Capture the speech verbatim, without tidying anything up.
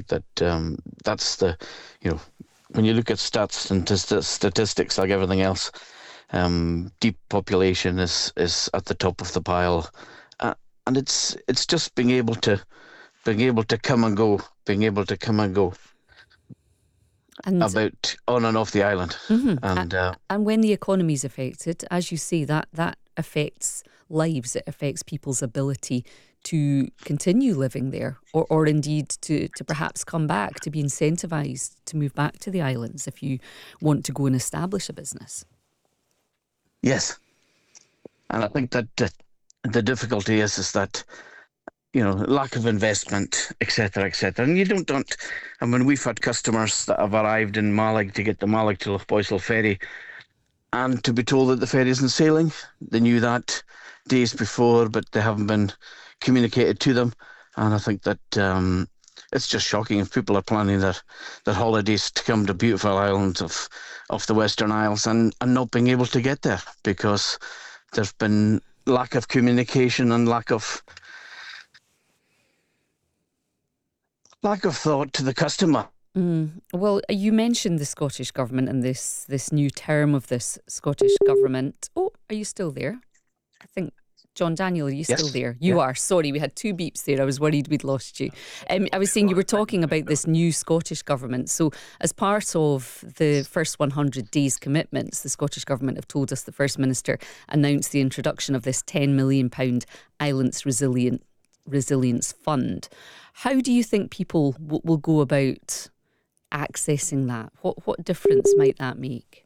think that um, that's the, you know, when you look at stats and st- statistics like everything else, um, depopulation is is at the top of the pile, uh, and it's it's just being able to being able to come and go, being able to come and go And about on and off the island, mhm. and uh, and when the economy is affected, as you say, that that affects lives. It affects people's ability to continue living there, or, or indeed to, to perhaps come back, to be incentivised to move back to the islands if you want to go and establish a business. yes, and I think that the, the difficulty is is that, you know, lack of investment, et cetera, et cetera. And you don't, don't, I mean, we've had customers that have arrived in Malig to get the Malig to Lochboisel ferry, and to be told that the ferry isn't sailing. They knew that days before, but they haven't been communicated to them. And I think that um, it's just shocking if people are planning their, their holidays to come to beautiful islands of, of the Western Isles and, and not being able to get there because there's been lack of communication and lack of lack of thought to the customer. Mm. Well, you mentioned the Scottish Government and this this new term of this Scottish Government. Oh, are you still there? I think, John Daniel, are you still Yes. there? You Yeah. are. Sorry, we had two beeps there. I was worried we'd lost you. Um, I was saying you were talking about this new Scottish Government. So as part of the first one hundred days commitments, the Scottish Government have told us the First Minister announced the introduction of this ten million pounds Islands Resilient Resilience Fund. How do you think people w- will go about accessing that? What what difference might that make?